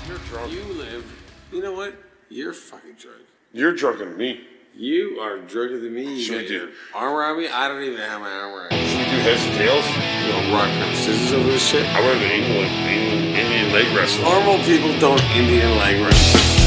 You're drunk. You live. You know what? You're fucking drunk. You're drunker than me. You are drunker than me. Should we do arm around me? I don't even have my arm around you. Should we do heads and tails? You know, rock, paper, scissors over this shit? I want to Indian leg wrestling. Normal people don't Indian leg wrestle.